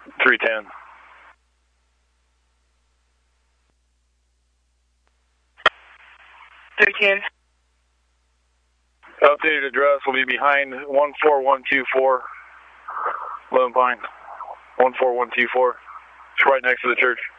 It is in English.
310. Updated address will be behind 14124 Lone Pine. 14124. It's right next to the church.